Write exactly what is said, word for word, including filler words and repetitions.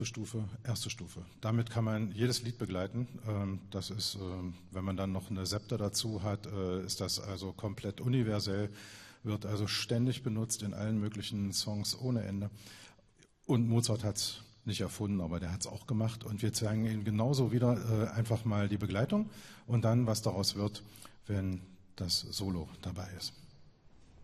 Stufe, erste Stufe. Damit kann man jedes Lied begleiten. Das ist, wenn man dann noch eine Septa dazu hat, ist das also komplett universell, wird also ständig benutzt in allen möglichen Songs ohne Ende. Und Mozart hat es nicht erfunden, aber der hat es auch gemacht. Und wir zeigen Ihnen genauso wieder einfach mal die Begleitung und dann, was daraus wird, wenn das Solo dabei ist.